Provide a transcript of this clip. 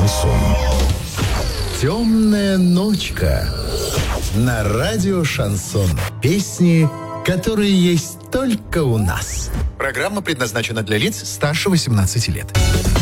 шансон. «Темная ночка» на радио «Шансон». Песни, которые есть только у нас. Программа предназначена для лиц старше 18 лет.